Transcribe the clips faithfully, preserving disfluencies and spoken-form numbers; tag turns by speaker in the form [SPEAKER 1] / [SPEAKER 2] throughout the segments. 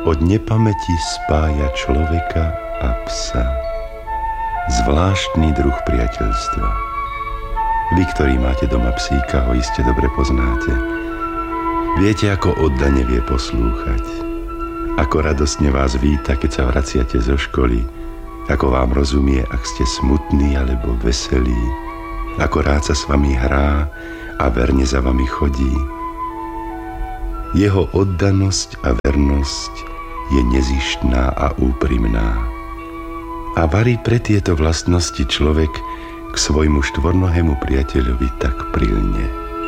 [SPEAKER 1] od nepamäti spája človeka a psa. Zvláštny druh priateľstva. Vy, ktorí máte doma psíka, ho iste dobre poznáte. Viete, ako oddane vie poslúchať. Ako radostne vás víta, keď sa vraciate zo školy. Ako vám rozumie, ak ste smutní alebo veselí. Ako rád sa s vami hrá a verne za vami chodí. Jeho oddanosť a vernosť je nezištná a úprimná. A varí pre tieto vlastnosti človek k svojmu štvornohému priateľovi tak prilne.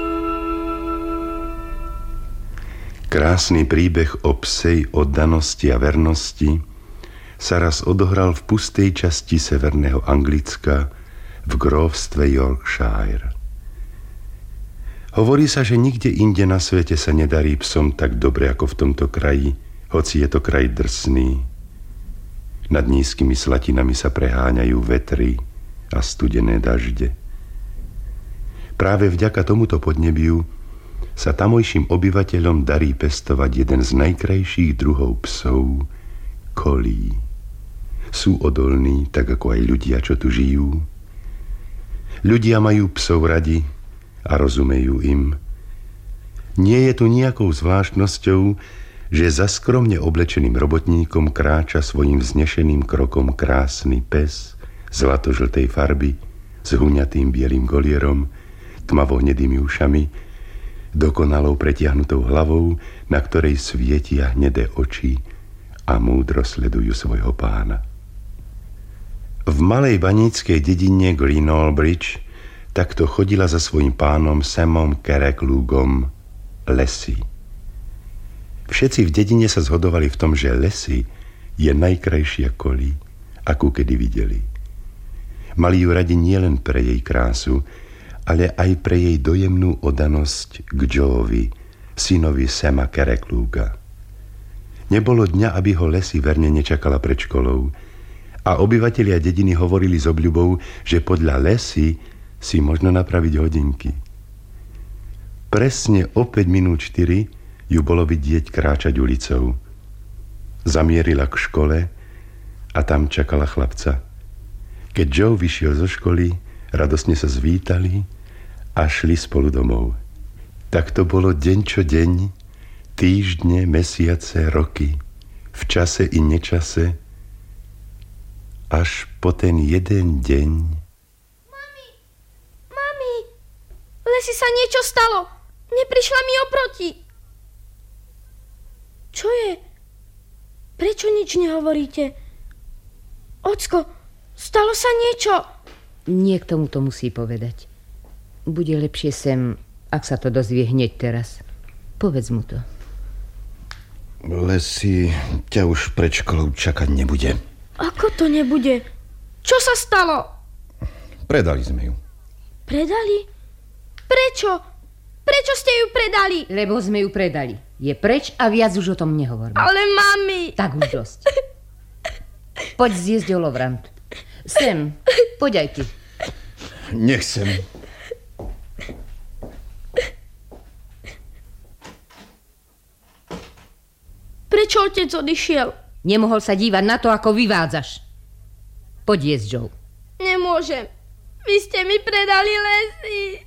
[SPEAKER 1] Krásny príbeh o psej oddanosti a vernosti sa raz odohral v pustej časti severného Anglicka v grófstve Yorkshire. Hovorí sa, že nikde inde na svete sa nedarí psom tak dobre ako v tomto kraji, hoci je to kraj drsný. Nad nízkymi slatinami sa preháňajú vetry a studené dažde. Práve vďaka tomuto podnebiu sa tamojším obyvateľom darí pestovať jeden z najkrajších druhov psov, kolí. Sú odolní, tak ako aj ľudia, čo tu žijú. Ľudia majú psov radi a rozumejú im. Nie je tu nejakou zvláštnosťou, že za skromne oblečeným robotníkom kráča svojim vznešeným krokom krásny pes zlatožltej farby s huňatým bielým golierom, tmavo-hnedými ušami, dokonalou pretiahnutou hlavou, na ktorej svietia hnedé oči a múdro sledujú svojho pána. V malej baníckej dedine Greenall Bridge takto chodila za svojím pánom Samom Carreclougom Lassie. Všetci v dedine sa zhodovali v tom, že Lassie je najkrajšia kolí, akú kedy videli. Mali ju radi nielen pre jej krásu, ale aj pre jej dojemnú oddanosť k Joeovi, synovi Sama Carreclouga. Nebolo dňa, aby ho Lassie verne nečakala pred školou a obyvatelia dediny hovorili s obľubou, že podľa Lassie si možno napraviť hodinky. Presne o päť minút štyri ju bolo vidieť kráčať ulicou. Zamierila k škole a tam čakala chlapca. Keď Joe vyšiel zo školy, radosne sa zvítali a šli spolu domov. Tak to bolo deň čo deň, týždne, mesiace, roky, v čase i nečase, až po ten jeden deň.
[SPEAKER 2] Mami, mami, Lassie sa niečo stalo. Neprišla mi oproti. Čo je? Prečo nič nehovoríte? Ocko, stalo sa niečo?
[SPEAKER 3] Nie k tomu to musí povedať. Bude lepšie sem, ak sa to dozvie hneď teraz. Povedz mu to.
[SPEAKER 4] Lassie ťa už pred školou čakať nebude.
[SPEAKER 2] Ako to nebude? Čo sa stalo?
[SPEAKER 4] Predali sme ju.
[SPEAKER 2] Predali? Prečo? Prečo ste ju predali?
[SPEAKER 3] Lebo sme ju predali. Je preč a viac už o tom nehovoríme.
[SPEAKER 2] Ale mami...
[SPEAKER 3] Tak už dosť. Poď zjesť olovrant. Sem, poď aj ty.
[SPEAKER 4] Nechcem.
[SPEAKER 2] Prečo otec odišiel?
[SPEAKER 3] Nemohol sa dívať na to, ako vyvádzaš. Poď jesť, Joe.
[SPEAKER 2] Nemôžem. Vy ste mi predali Lassie.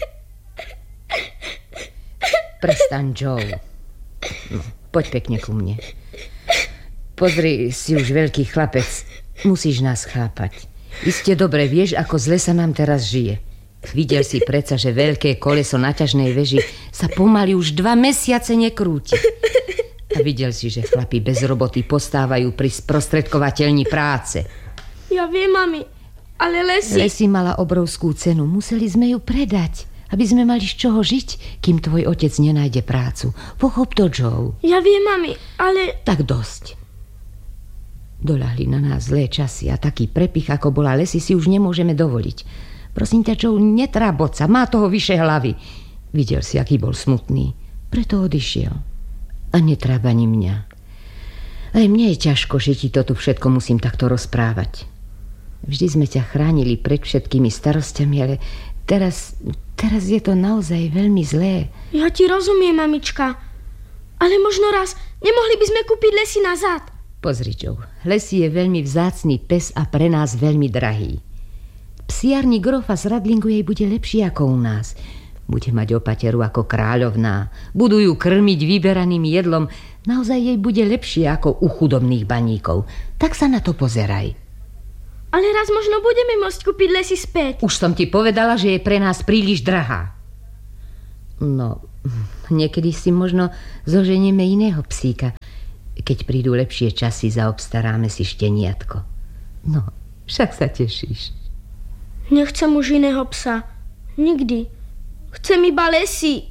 [SPEAKER 3] Prestaň, Joe. No, poď pekne ku mne. Pozri, si už veľký chlapec. Musíš nás chápať. Iste dobre vieš, ako zle sa nám teraz žije. Videl si predsa, že veľké koleso na ťažnej veži sa pomaly už dva mesiace nekrúti. A videl si, že chlapi bez roboty postávajú pri sprostredkovateľni práce.
[SPEAKER 2] Ja viem, mami, ale Lassie...
[SPEAKER 3] Lassie mala obrovskú cenu. Museli sme ju predať, aby sme mali z čoho žiť, kým tvoj otec nenájde prácu. Pochop to, Joe.
[SPEAKER 2] Ja viem, mami, ale...
[SPEAKER 3] Tak dosť. Doľahli na nás zlé časy a taký prepich, ako bola Lassie, si už nemôžeme dovoliť. Prosím ťa, Joe, netráboť sa, má toho vyše hlavy. Videl si, aký bol smutný. Preto odišiel. A netráb ani mňa. Aj mne je ťažko, že ti to tu všetko musím takto rozprávať. Vždy sme ťa chránili pred všetkými starostiami, ale teraz, teraz je to naozaj veľmi zlé.
[SPEAKER 2] Ja ti rozumiem, mamička. Ale možno raz nemohli by sme kúpiť Lesy nazad.
[SPEAKER 3] Pozri, Joe, Lesy je veľmi vzácny pes a pre nás veľmi drahý. V psiarni grofa z Radlingu jej bude lepšie ako u nás. Bude mať opateru ako kráľovná. Budú ju krmiť vyberaným jedlom. Naozaj jej bude lepšie ako u chudobných baníkov. Tak sa na to pozeraj.
[SPEAKER 2] Ale raz možno budeme môcť kúpiť Lesy späť.
[SPEAKER 3] Už som ti povedala, že je pre nás príliš drahá. No, niekedy si možno zoženieme iného psíka. Keď prídu lepšie časy, zaobstaráme si šteniatko. No, však sa tešíš.
[SPEAKER 2] Nechcem už iného psa. Nikdy. Chcem iba Lesy.